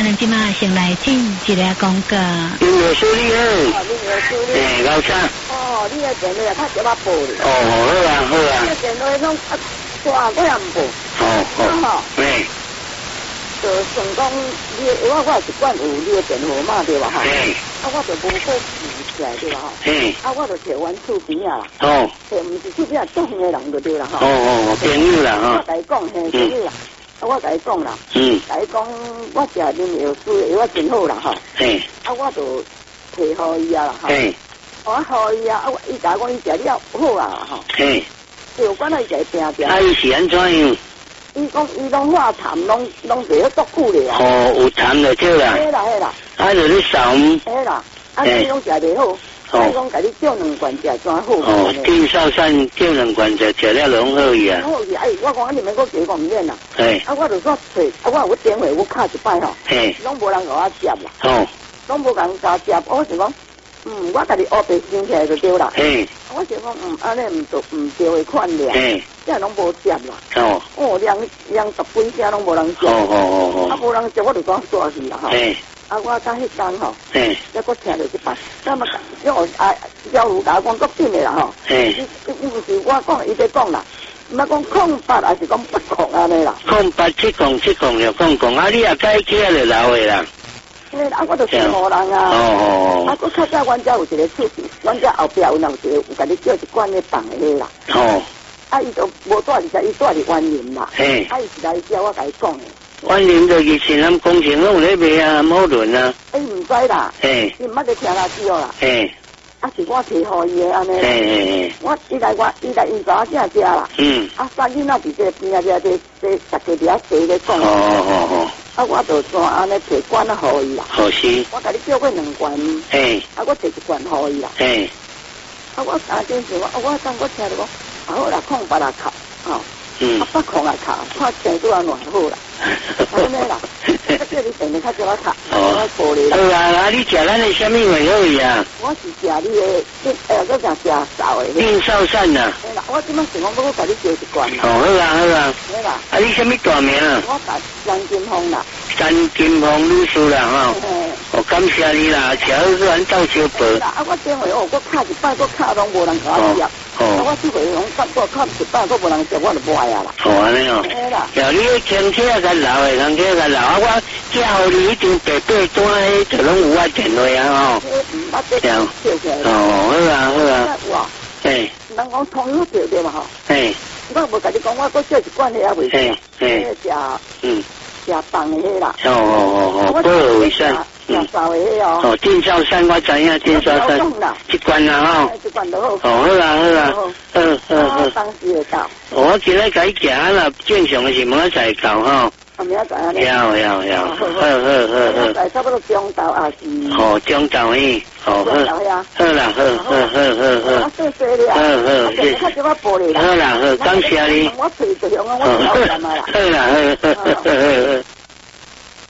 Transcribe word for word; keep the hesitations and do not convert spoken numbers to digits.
咱今嘛先来进一个广告。 林老师你好。 哦，林老师你。 诶，老三。 哦，你个电话较少啊报哩。 哦，好啊好啊。 你个电话拢啊大，我也唔报。 哦哦。诶。 就算讲你，我我是管有你个电话嘛对吧哈？ 嘿。 啊，我就无好记起来对吧哈？ 嘿。啊， 我就摕阮厝边啊啦。 哦。 摕毋是厝边啊，种的人就对啦哈。 哦哦，朋友啦哈。 我甲伊讲，嘿，朋友啦。啊，我甲伊讲啦。嗯。甲伊讲，我食啉药水，药真好啦哈。嘿。啊，我就摕互伊啊啦哈。嘿。我互伊啊，啊，伊甲我讲伊食了好啊哈。嘿。有管他伊食定定。 啊，伊是安怎样？ 伊讲伊拢化痰，拢拢袂晓足久咧啊。 哦，有痰就对啦。 嘿啦嘿啦。 啊，就咧扫。 嘿啦，啊，伊拢食袂好。哦。伊讲甲你叫两罐食真好。 哦，丁少善叫两罐食，食了拢好伊啊。 好伊，哎，我讲你免搁加讲唔免啦。 嘿。啊， 我就说找，啊，我有电话我敲一摆吼。嘿。拢无人甲我接啦。哦。拢无人甲我接，我想讲，嗯，我家己黑白想起来就对啦。嘿。我想讲，嗯，安尼唔对唔对的款了。嘿。即系拢无接啦。哦。哦，两两十几声拢无人接。哦哦哦哦。啊，无人接，我就讲煞去啦吼。嘿。啊，我甲迄工吼。嘿。再搁听着一摆，那么叫我啊，教如甲我讲足紧的啦吼。嘿。伊伊毋是我讲，伊在讲啦。毋係講空白，還是講不空安尼啦？ 空白即講即講就講講，啊你也改起來就老嘅啦。 誒，啊我就是荷人啊。哦哦。啊，我較早阮遮有一個厝，阮遮後壁有人有一個有甲你叫一罐咧放嘅啦。哦。啊，伊就無住伫遮，伊住伫灣林啦。嘿。啊，伊是來遮我甲伊講嘅。灣林就以前咱工程攏咧賣啊，摩輪啊。誒，唔知啦。嘿。伊毋捌咧聽垃圾啦。嘿。啊，是我提互伊的安尼。嘿，我伊來我伊來因查某囝食啦。嗯。啊，三囡仔佇這邊啊，這這這大家伫遐坐咧講。哦哦哦。啊，我就怎安尼摕罐啊互伊啦。好是。我甲你叫過兩罐。嘿。啊，我摕一罐互伊啦。嘿。啊，我啊，真是我啊，我當我聽着講，啊好啦，空白啦靠，吼。嗯。啊，不空啦靠，看程度啊偌好啦。安尼啦。啊，叫你定定較少啊靠。哦。好啊，啊，你食咱的什麼味好伊啊？ 我是食你的，誒，我講食sau的。 丁少善呐。 係啦，我點樣想講，我甲你叫一罐。 哦，好啊，好啊。 係啦。 啊，你什麼大名啊？ 我甲張金鳳啦。 張金鳳律師啦，吼。哦，感謝你啦，請好咱鬥相報。 啊，我電話哦，我敲一擺，我敲攏無人甲我接。哦。啊，我即回攏甲我敲一擺，我無人接，我就無愛啊啦。 哦，安尼哦。係啦。然後你迄輕車啊，甲老的，輕車甲老啊，我叫你一定白白單迄就攏有我電話啊，吼。 唔捌得跳起來。 哦，好啊，好啊。 哇。嘿。人講通咗條對嘛，吼。嘿。我無甲你講，我嗰叫一罐迄也袂食。嘿。食。嗯。食飯的迄啦。哦哦哦，保護衛生。食sau的迄哦。哦，丁少山我知影，丁少山。一罐啦，吼。一罐都好。哦，好啦，好啦。好。好好好。當時會到。我今日甲伊行啦，正常的是明仔載到吼。啊，明仔載安尼。要要要。好好好好。在差不多中晝啊是。哦，中晝嘿。好好。好啦，好好好好好。啊，謝謝你啊。好好謝。較少我報你啦。好啦好，感謝你。我隨隨向我我老幹嘛啦。好啦好好好好。